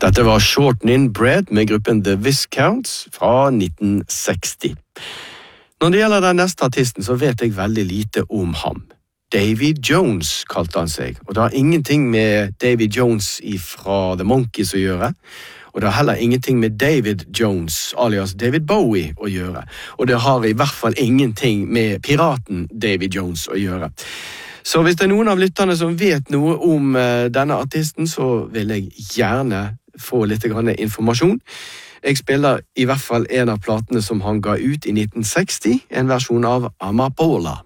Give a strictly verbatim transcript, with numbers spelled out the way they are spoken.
Dette var Shortening Bread med gruppen The Viscounts fra nitten seksti. Når det gjelder den neste artisten, så vet jeg veldig lite om ham. Davy Jones kalte han seg, og det har ingenting med Davy Jones fra The Monkees å gjøre, og det har heller ingenting med David Jones, alias David Bowie, å gjøre, og det har i hvert fall ingenting med piraten Davy Jones å gjøre. Så hvis det er noen av lytterne som vet noe om uh, denne artisten, så vil jeg gjerne få litt grann informasjon. Jeg spiller i hvert fall en av platene som han ga ut i nitten seksti, en versjon av Amapola.